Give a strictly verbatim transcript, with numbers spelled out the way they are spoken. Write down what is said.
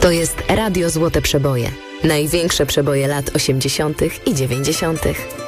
To jest Radio Złote Przeboje. Największe przeboje lat osiemdziesiątych i dziewięćdziesiątych.